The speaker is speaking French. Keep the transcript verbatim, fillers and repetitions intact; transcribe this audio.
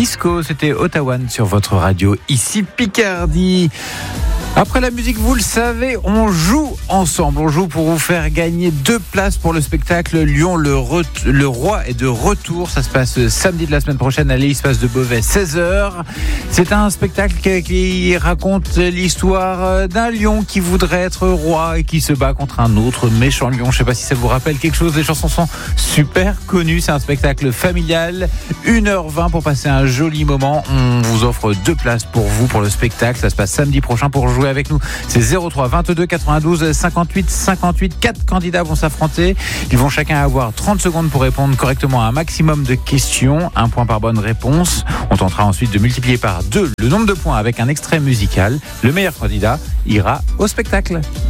Disco, c'était Ottawa sur votre radio, ici Picardie. Après la musique, vous le savez, on joue ensemble. On joue pour vous faire gagner deux places pour le spectacle Lyon, le, re- le roi est de retour. Ça se passe samedi de la semaine prochaine à l'Espace de Beauvais, seize heures. C'est un spectacle qui, qui raconte l'histoire d'un lion qui voudrait être roi et qui se bat contre un autre méchant lion. Je ne sais pas si ça vous rappelle quelque chose. Les chansons sont super connues. C'est un spectacle familial. une heure vingt pour passer un joli moment. On vous offre deux places pour vous pour le spectacle. Ça se passe samedi prochain. Pour jouer avec nous, c'est zéro trois vingt-deux quatre-vingt-douze cinquante-huit cinquante-huit. Quatre candidats vont s'affronter. Ils vont chacun avoir trente secondes pour répondre correctement à un maximum de questions. Un point par bonne réponse. On tentera ensuite de multiplier par deux le nombre de points avec un extrait musical. Le meilleur candidat ira au spectacle.